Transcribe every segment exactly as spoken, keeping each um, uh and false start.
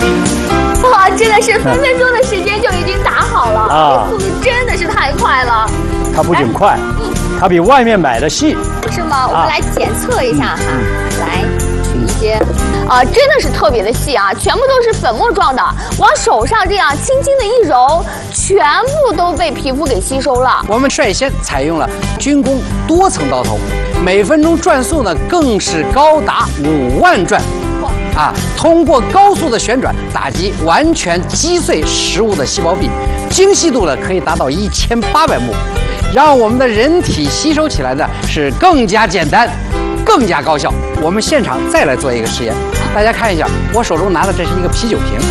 哇，真的是分分钟的时间就已经打好了啊！速度真的是太快了。 它不仅快，嗯，它比外面买的细。 是吗？我们来检测一下哈，来取一些，啊，真的是特别的细啊，全部都是粉末状的，往手上这样轻轻的一揉，全部都被皮肤给吸收了。 我们率先采用了军工多层刀头，每分钟转速呢更是高达五万转。 啊，通过高速的旋转打击，完全击碎食物的细胞壁，精细度呢可以达到一千八百目，让我们的人体吸收起来呢是更加简单，更加高效。我们现场再来做一个实验，大家看一下，我手中拿的这是一个啤酒瓶。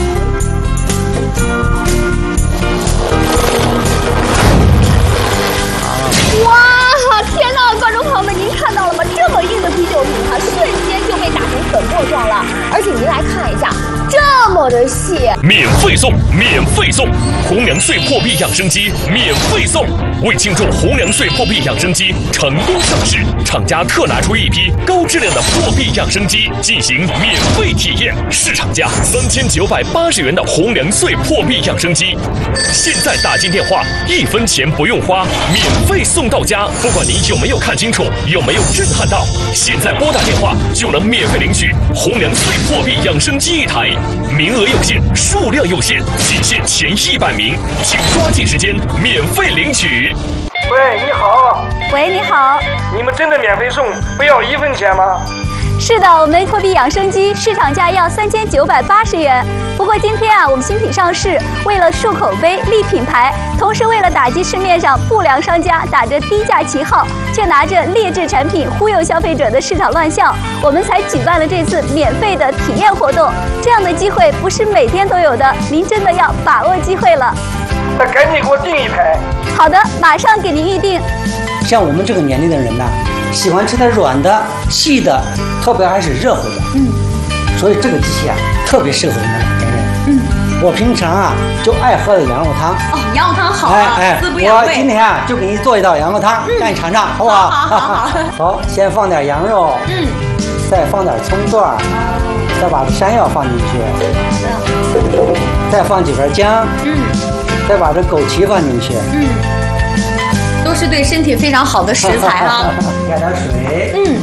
哇，天哪，观众朋友们，您看到了吗？这么硬的啤酒瓶哈，瞬间就被打成粉末状了。而且您来看一下，这么的细， 免费送，免费送，红娘碎破壁养生机免费送。为庆祝红娘碎破壁养生机成功上市，厂家特拿出一批高质量的破壁养生机进行免费体验，市场价三千九百八十元的红娘碎破壁养生机，现在打进电话，一分钱不用花，免费送到家。不管你有没有看清楚，有没有震撼到，现在拨打电话就能免费领取红娘碎破壁养生机一台，名额有限，数量有限，仅限前一百名，请抓紧时间免费领取。 喂，你好。 喂，你好。 你们真的免费送，不要一分钱吗？ 是的，我们破壁养生机市场价要三千九百八十元。不过今天啊，我们新品上市，为了树口碑、立品牌，同时为了打击市面上不良商家打着低价旗号，却拿着劣质产品忽悠消费者的市场乱象，我们才举办了这次免费的体验活动。这样的机会不是每天都有的，您真的要把握机会了。 那赶紧给我订一排。 好的，马上给您预定。 像我们这个年龄的人呢，喜欢吃点软的、细的，特别还是热乎的。嗯。所以这个机器啊，特别适合我们老年人。嗯。我平常啊就爱喝的羊肉汤。 哦，羊肉汤好啊， 哎哎，我今天啊就给你做一道羊肉汤，嗯、让你尝尝，好不好？ 好好好。 好，先放点羊肉。嗯。再放点葱段。哦。再把山药放进去。好的。再放几份姜。嗯。 再把这枸杞放进去， 嗯，都是对身体非常好的食材啊。 加点水， 嗯，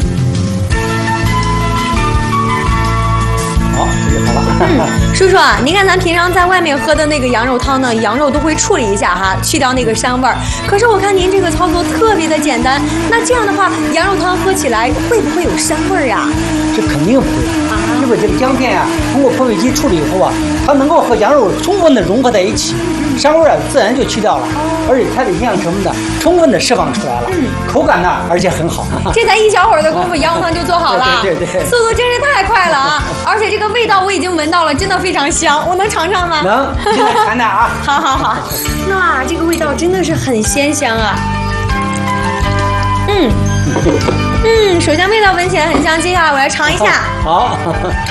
好，这就好了。 嗯，叔叔啊，您看咱平常在外面喝的那个羊肉汤呢，羊肉都会处理一下哈，去掉那个膻味儿。可是我看您这个操作特别的简单，那这样的话，羊肉汤喝起来会不会有膻味儿呀？ 这肯定不会，因为这个姜片啊，通过破壁机处理以后啊，它能够和羊肉充分的融合在一起。 膻味儿自然就去掉了，而且它的营养成分呢充分的释放出来了，嗯，口感呢而且很好。 这才一小会儿的功夫，羊肉汤就做好了， 对对对， 速度真是太快了啊！而且这个味道我已经闻到了，真的非常香，我能尝尝吗？ 能，现在尝尝啊！ 好好好，那这个味道真的是很鲜香啊！嗯嗯，首先味道闻起来很香，接下来我来尝一下。 好。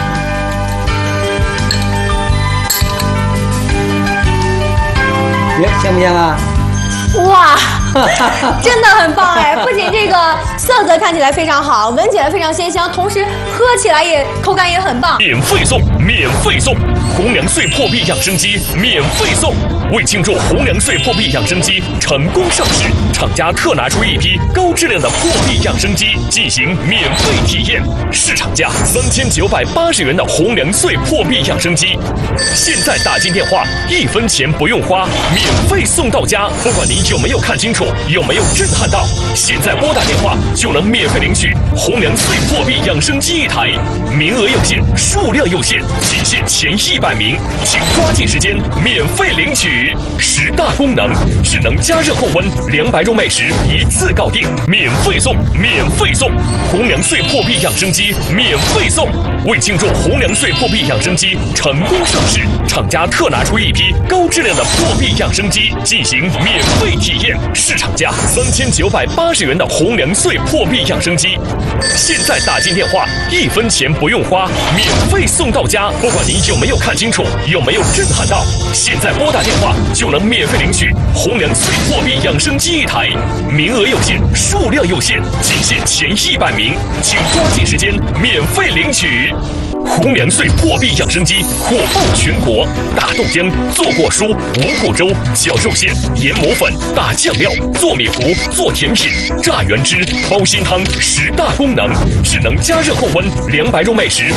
香不香啊？ 哇，真的很棒哎！不仅这个色泽看起来非常好，闻起来非常鲜香，同时喝起来也口感也很棒。 免费送，免费送，红娘碎破壁养生机免费送。为庆祝红娘碎破壁养生机成功上市，厂家特拿出一批高质量的破壁养生机进行免费体验，市场价三千九百八十元的红娘碎破壁养生机，现在打进电话，一分钱不用花，免费送到家。不管你有没有看清楚，有没有震撼到，现在拨打电话就能免费领取红娘碎破壁养生机一台，名额有限，数量有限，仅限前一百名，请抓紧时间免费领取。十大功能：智能加热控温，两百种美食一次搞定，免费送，免费送！红娘碎破壁养生机免费送！为庆祝红娘碎破壁养生机成功上市，厂家特拿出一批高质量的破壁养生机进行免费体验，市场价三千九百八十元的红娘碎破壁养生机。现在打进电话，一分钱不用花，免费送到家。不管您有没有看清楚，有没有震撼到，现在拨打电话就能免费领取红娘碎破壁养生机一台，名额有限，数量有限，仅限前一百名，请抓紧时间免费领取。红娘碎破壁养生机火爆全国，大豆浆、做果蔬、五谷粥、绞肉馅、研磨粉、打酱料、做米糊、做甜品、榨原汁、煲鲜汤十大功能，智能加热控温，两百种美食